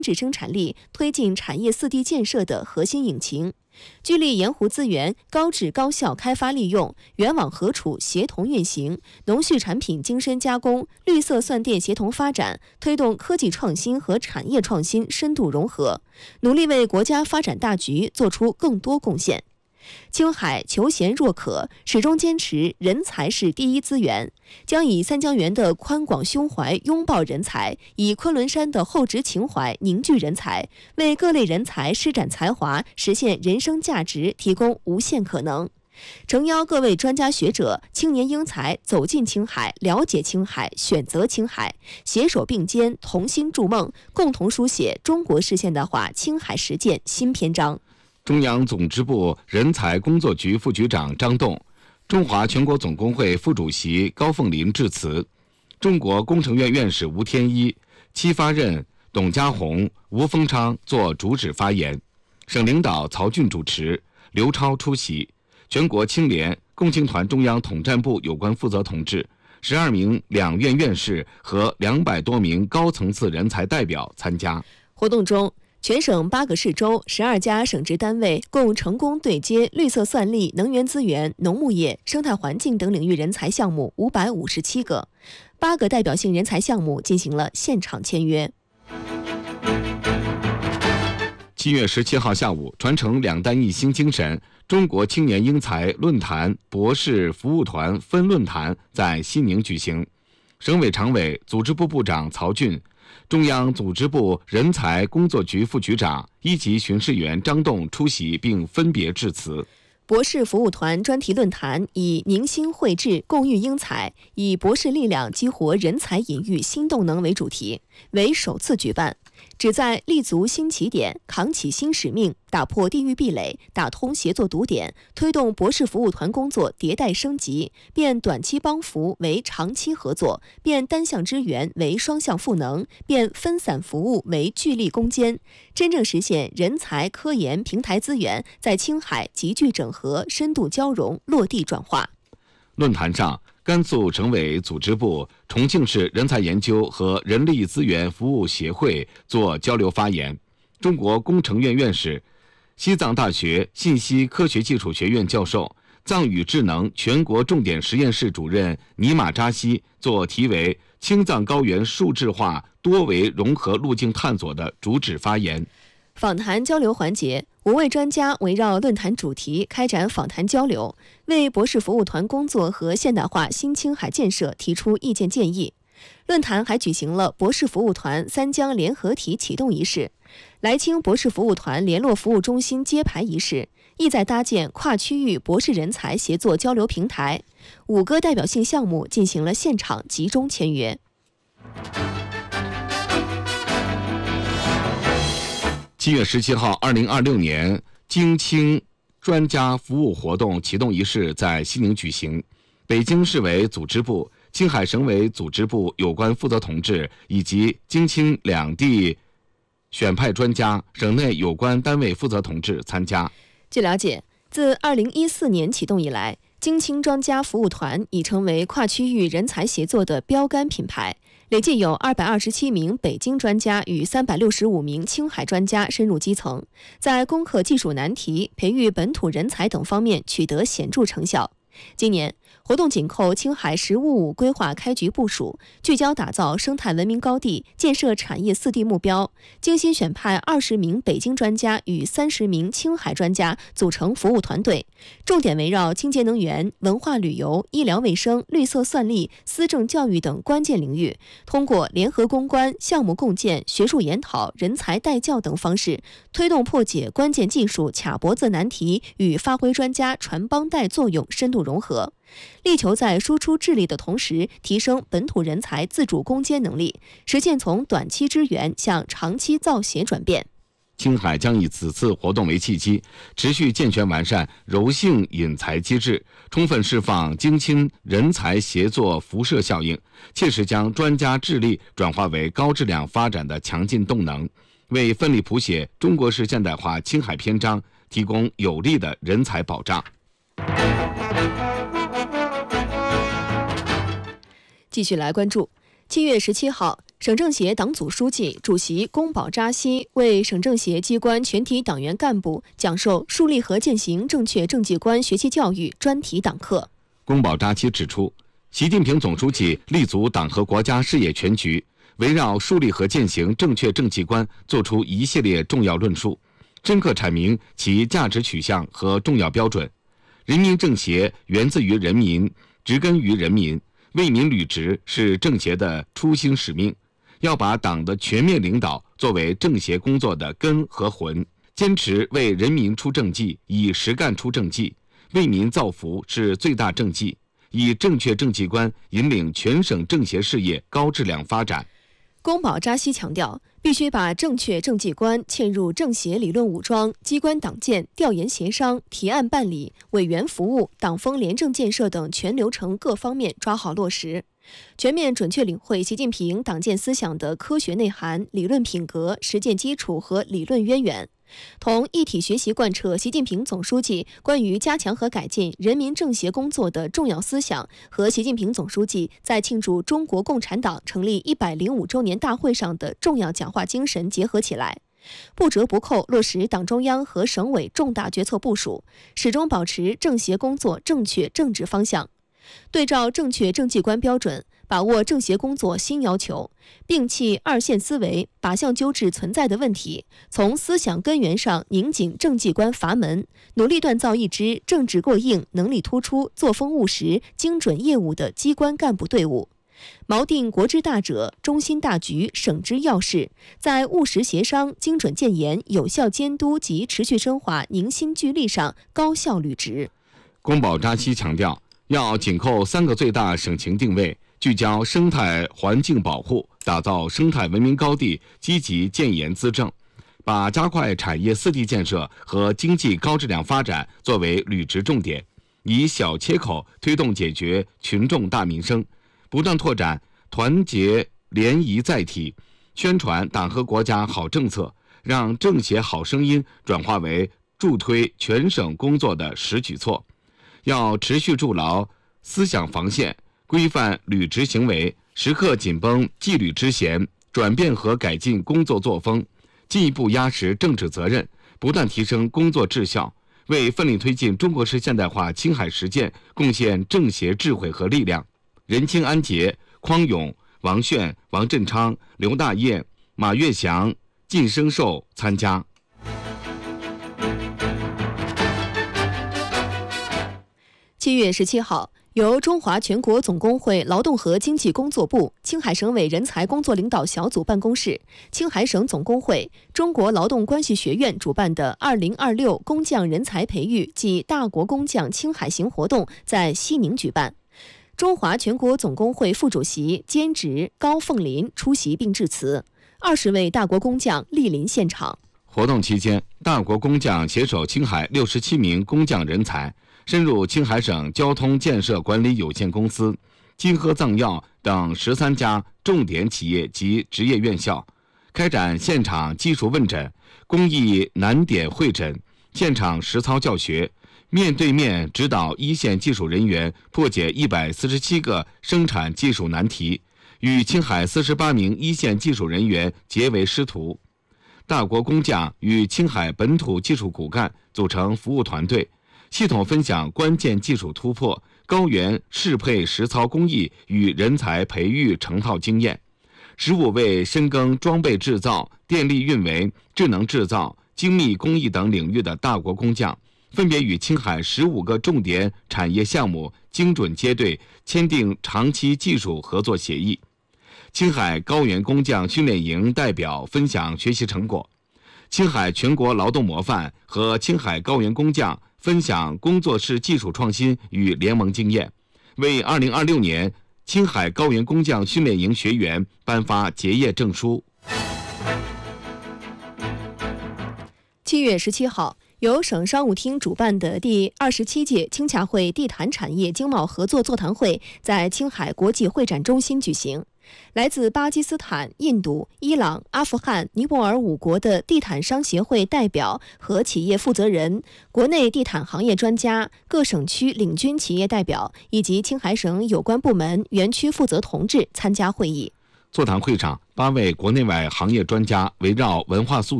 制生产力、推进产业4地建设的核心引擎。聚力盐湖资源高质高效开发利用，原网合储协同运行，农畜产品精深加工、绿色蒜电协同发展，推动科技创新和产业创新深度融合，努力为国家发展大局做出更多贡献。青海求贤若渴，始终坚持人才是第一资源，将以三江源的宽广胸怀拥抱人才，以昆仑山的厚植情怀凝聚人才，为各类人才施展才华，实现人生价值提供无限可能。诚邀各位专家学者、青年英才走进青海，了解青海，选择青海，携手并肩，同心筑梦，共同书写中国式现代化青海实践新篇章。 中央总支部人才工作局副局长张栋，中华全国总工会副主席高凤林致辞，中国工程院院士吴天一、戚发轫、董家宏、吴丰昌作主旨发言，省领导曹俊主持，刘超出席，全国青联、共青团中央统战部有关负责同志、12名两院院士和200多名高层次人才代表参加。 活动中，全省8个市州、12家省直单位共成功对接绿色算力、能源资源、农牧业、生态环境等领域人才项目557个，8个代表性人才项目进行了现场签约。 7月17号下午，传承2弹一星精神，中国青年英才论坛博士服务团分论坛在西宁举行。省委常委、组织部部长曹俊、中央组织部人才工作局副局长、1级巡视员张栋出席并分别致辞。 博士服务团专题论坛以凝心绘智，共育英才，以博士力量激活人才引育新动能为主题，为首次举办，旨在立足新起点，扛起新使命，打破地域壁垒，打通协作堵点，推动博士服务团工作迭代升级，变短期帮扶为长期合作，变单向支援为双向赋能，变分散服务为聚力攻坚，真正实现人才、科研、平台资源在青海集聚整合、深度交融、落地转化。 论坛上，甘肃省委组织部、重庆市人才研究和人力资源服务协会作交流发言，中国工程院院士、西藏大学信息科学技术学院教授、藏语智能全国重点实验室主任尼玛扎西作题为“青藏高原数字化多维融合路径探索”的主旨发言。 访谈交流环节，5位专家围绕论坛主题开展访谈交流，为博士服务团工作和现代化新青海建设提出意见建议。论坛还举行了博士服务团三江联合体启动仪式、来青博士服务团联络服务中心揭牌仪式，意在搭建跨区域博士人才协作交流平台。5个代表性项目进行了现场集中签约。 7月17号，2026年京青专家服务活动启动仪式在西宁举行。北京市委组织部、青海省委组织部有关负责同志以及京青两地选派专家、省内有关单位负责同志参加。 据了解，自2014年启动以来，京青专家服务团已成为跨区域人才协作的标杆品牌，累计有227名北京专家与365名青海专家深入基层，在攻克技术难题、培育本土人才等方面取得显著成效。今年，活动紧扣青海“十五五”规划开局部署，聚焦打造生态文明高地、建设产业4地目标，精心选派20名北京专家与30名青海专家组成服务团队，重点围绕清洁能源、文化旅游、医疗卫生、绿色算力、思政教育等关键领域，通过联合攻关、项目共建、学术研讨、人才带教等方式，推动破解关键技术卡脖子难题与发挥专家传帮带作用深度融合，力求在输出智力的同时，提升本土人才自主攻坚能力，实现从短期支援向长期造血转变。 青海将以此次活动为契机，持续健全完善柔性引才机制，充分释放京青人才协作辐射效应，切实将专家智力转化为高质量发展的强劲动能，为奋力谱写中国式现代化青海篇章提供有力的人才保障。 继续来关注，7月17号， 省政协党组书记、主席宫保扎西为省政协机关全体党员干部讲授树立和践行正确政绩观学习教育专题党课。 宫保扎西指出，习近平总书记立足党和国家事业全局，围绕树立和践行正确政绩观作出一系列重要论述，深刻阐明其价值取向和重要标准。人民政协源自于人民，植根于人民，为民履职是政协的初心使命。要把党的全面领导作为政协工作的根和魂，坚持为人民出政绩，以实干出政绩，为民造福是最大政绩，以正确政绩观引领全省政协事业高质量发展。 宫保扎西强调，必须把正确政绩观嵌入政协理论武装、机关党建、调研协商、提案办理、委员服务、党风廉政建设等全流程各方面抓好落实，全面准确领会习近平党建思想的科学内涵、理论品格、实践基础和理论渊源，同一体学习贯彻习近平总书记关于加强和改进人民政协工作的重要思想和习近平总书记在庆祝中国共产党成立105周年大会上的重要讲话精神结合起来，不折不扣落实党中央和省委重大决策部署，始终保持政协工作正确正直方向，对照正确政绩观标准，把握政协工作新要求，摒弃二线思维，靶向纠治存在的问题，从思想根源上拧紧政绩观阀门，努力锻造一支政治过硬、能力突出、作风务实、精准业务的机关干部队伍，锚定国之大者、中心大局、省之要事，在务实协商、精准建言、有效监督及持续深化凝心聚力上高效履职。 宫保扎西强调，要紧扣3个最大省情定位，聚焦生态环境保护，打造生态文明高地，积极建言资政，把加快产业4D建设和经济高质量发展作为履职重点，以小切口推动解决群众大民生，不断拓展团结联谊载体，宣传党和国家好政策，让政协好声音转化为助推全省工作的实举措。要持续筑牢思想防线，规范履职行为，时刻紧绷纪律之弦，转变和改进工作作风，进一步压实政治责任，不断提升工作质效，为奋力推进中国式现代化青海实践贡献政协智慧和力量。任清、安杰、匡勇、王炫、王振昌、刘大业、马跃祥、靳生寿参加。 7月17号，由中华全国总工会劳动和经济工作部、青海省委人才工作领导小组办公室、青海省总工会、中国劳动关系学院主办的2026工匠人才培育暨大国工匠青海行活动在西宁举办。中华全国总工会副主席兼职高凤林出席并致辞，20位大国工匠莅临现场。 活动期间，大国工匠携手青海67名工匠人才，深入青海省交通建设管理有限公司、金科藏药等13家重点企业及职业院校，开展现场技术问诊、工艺难点会诊、现场实操教学，面对面指导一线技术人员破解147个生产技术难题，与青海48名一线技术人员结为师徒。大国工匠与青海本土技术骨干组成服务团队，系统分享关键技术突破、高原适配实操工艺与人才培育成套经验。15位深耕装备制造、电力运维、智能制造、精密工艺等领域的大国工匠，分别与青海15个重点产业项目精准接对，签订长期技术合作协议。青海高原工匠训练营代表分享学习成果，青海全国劳动模范和青海高原工匠分享工作室技术创新与联盟经验，为2026年青海高原工匠训练营学员颁发结业证书。 7月17号，由省商务厅主办的第27届青洽会地毯产业经贸合作座谈会在青海国际会展中心举行。来自巴基斯坦、印度、伊朗、阿富汗、尼泊尔5国的地毯商协会代表和企业负责人、国内地毯行业专家、各省区领军企业代表以及青海省有关部门园区负责同志参加会议。 座谈会上， 8位国内外行业专家围绕文化素